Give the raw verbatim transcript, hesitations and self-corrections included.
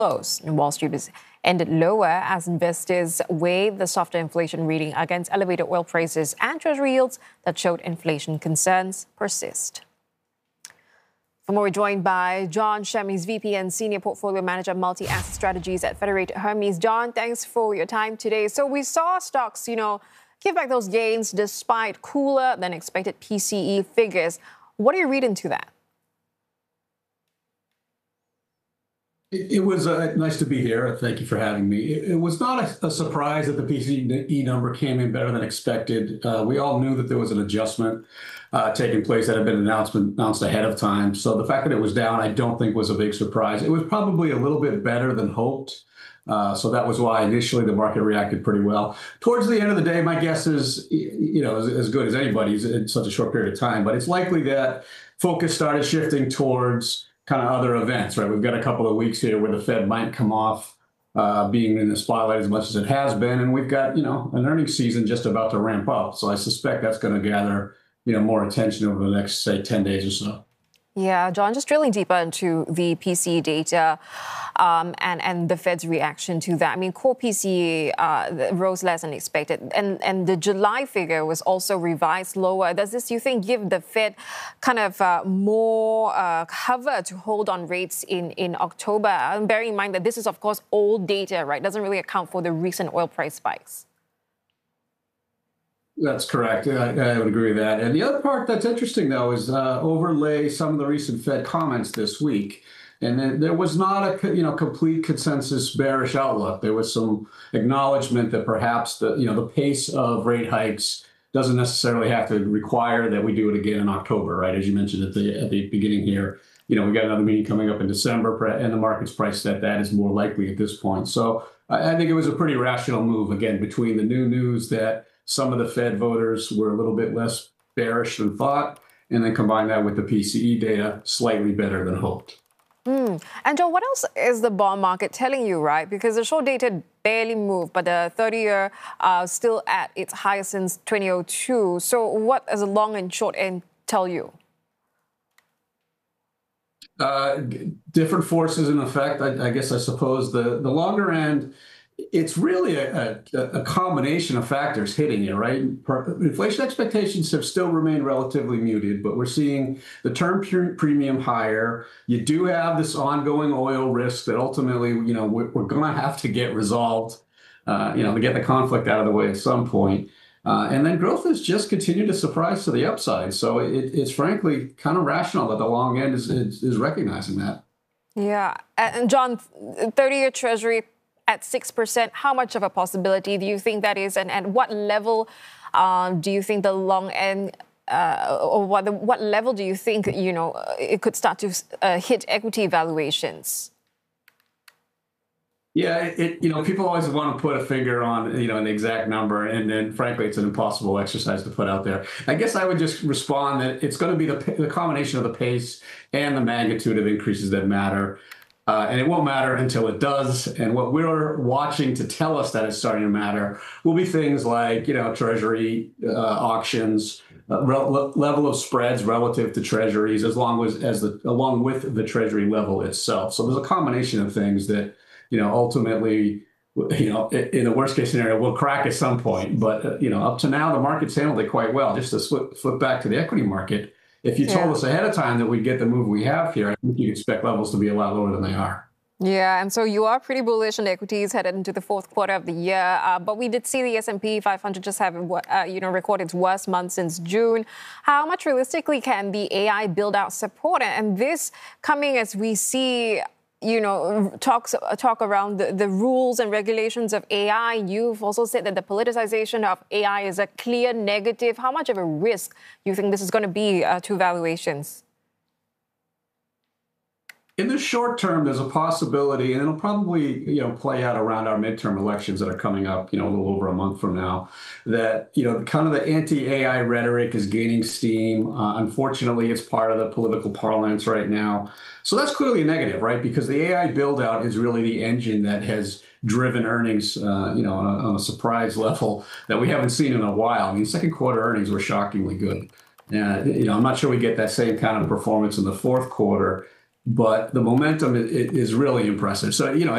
close. Wall Street is ended lower as investors weigh the softer inflation reading against elevated oil prices and treasury yields that showed inflation concerns persist. For more, we're joined by John Shemis, V P and Senior Portfolio Manager, Multi-Asset Strategies at Federated Hermes. John, thanks for your time today. So we saw stocks, you know, give back those gains despite cooler than expected P C E figures. What do you read into that? It was uh, nice to be here. Thank you for having me. It, it was not a, a surprise that the P C E number came in better than expected. Uh, we all knew that there was an adjustment uh, taking place that had been announced, announced ahead of time. So the fact that it was down, I don't think was a big surprise. It was probably a little bit better than hoped. Uh, so that was why initially the market reacted pretty well. Towards the end of the day, my guess is, you know, as, as good as anybody's in such a short period of time. But it's likely that focus started shifting towards kind of other events, right? We've got a couple of weeks here where the Fed might come off uh, being in the spotlight as much as it has been. And we've got, you know, an earnings season just about to ramp up. So I suspect that's going to gather, you know, more attention over the next, say, ten days or so. Yeah, John, just drilling deeper into the P C E data um, and, and the Fed's reaction to that. I mean, core P C E uh, rose less than expected, and, and the July figure was also revised lower. Does this, you think, give the Fed kind of uh, more uh, cover to hold on rates in, in October? And bearing in mind that this is, of course, old data, right? Doesn't really account for the recent oil price spikes. That's correct. I, I would agree with that. And the other part that's interesting, though, is uh, overlay some of the recent Fed comments this week. And then there was not a you know complete consensus bearish outlook. There was some acknowledgement that perhaps the you know the pace of rate hikes doesn't necessarily have to require that we do it again in October, right? As you mentioned at the at the beginning here, you know we got another meeting coming up in December, and the market's priced that that is more likely at this point. So I, I think it was a pretty rational move again between the new news that some of the Fed voters were a little bit less bearish than thought, and then combine that with the P C E data, slightly better than hoped. Mm. And Joe, what else is the bond market telling you, right? Because the short dated barely moved, but the thirty-year uh, still at its highest since twenty oh two. So what does the long and short end tell you? Uh, different forces in effect. I, I guess I suppose the, the longer end, it's really a, a, a combination of factors hitting you, right? Inflation expectations have still remained relatively muted, but we're seeing the term premium higher. You do have this ongoing oil risk that ultimately, you know, we're, we're going to have to get resolved, uh, you know, to get the conflict out of the way at some point. Uh, and then growth has just continued to surprise to the upside. So it, it's frankly kind of rational that the long end is, is, is recognizing that. Yeah. And John, thirty-year Treasury at six percent, how much of a possibility do you think that is? And at what level um, do you think the long end, uh, or what, the, what level do you think, you know, it could start to uh, hit equity valuations? Yeah, it, you know, people always want to put a figure on, you know, an exact number. And then, frankly, it's an impossible exercise to put out there. I guess I would just respond that it's going to be the, the combination of the pace and the magnitude of increases that matter. Uh, and it won't matter until it does. And what we're watching to tell us that it's starting to matter will be things like, you know, Treasury uh, auctions, uh, re- level of spreads relative to Treasuries, as long as, as the along with the Treasury level itself. So there's a combination of things that, you know, ultimately, you know, in the worst case scenario, will crack at some point. But, uh, you know, up to now, the market's handled it quite well. Just to flip, flip back to the equity market. If you told yeah. us ahead of time that we'd get the move we have here, I think you'd expect levels to be a lot lower than they are. Yeah, and so you are pretty bullish on equities headed into the fourth quarter of the year. Uh, but we did see the S and P five hundred just have, uh, you know, record its worst month since June. How much realistically can the A I build out support? And this coming as we see, you know, talks talk around the, the rules and regulations of A I. You've also said that the politicization of A I is a clear negative. How much of a risk do you think this is going to be uh, to valuations? In the short term, there's a possibility, and it'll probably, you know, play out around our midterm elections that are coming up, you know, a little over a month from now, that, you know, kind of the anti-A I rhetoric is gaining steam. Uh, unfortunately, it's part of the political parlance right now. So that's clearly a negative, right? Because the A I build out is really the engine that has driven earnings, uh, you know, on a, on a surprise level that we haven't seen in a while. I mean, second quarter earnings were shockingly good. Uh, you know, I'm not sure we get that same kind of performance in the fourth quarter. But the momentum is really impressive. So, you know,